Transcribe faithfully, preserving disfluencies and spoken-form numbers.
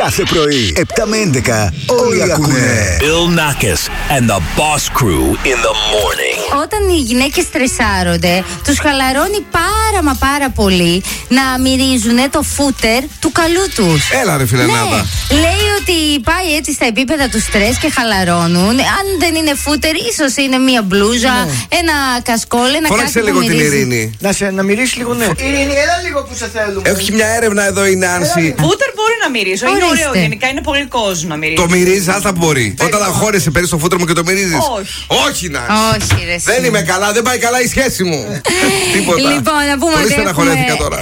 Κάθε πρωί, επτά με έντεκα, όλοι ακούνε. Bill Nackis and the Boss Crew in the morning. Όταν οι γυναίκες στρεσάρονται, τους χαλαρώνει πάρα μα πάρα πολύ να μυρίζουν το φούτερ του καλού τους. Έλα ρε φιλενάδα. Ναι, λέει ότι πάει έτσι στα επίπεδα του στρες και χαλαρώνουν. Αν δεν είναι φούτερ, ίσως είναι μία μπλούζα, ναι. ένα κασκόλ, ένα κάτι. Φώναξε λίγο την Ειρήνη. Να, σε, να μυρίσει λίγο, ναι. Ειρήνη, έλα λίγο που σε θέλουμε. Έχει μια έρευνα εδώ η Νάνση. Φούτερ μπορεί να μυρίσω. Είναι ωραίο γενικά, είναι πολύ κόσμο να μυρίσει. Το μυρίζει, άστα μπορεί. Όταν αγχώρεσαι, παίρνει το φούτερ μου και το μυρίζει. Όχι. Όχι, Νάνση. Όχι, ρε. Δεν είμαι καλά, δεν πάει καλά η σχέση μου. Τίποτα. Λοιπόν, να πούμε Πολύ ότι στεναχωρέθηκα έχουμε... τώρα.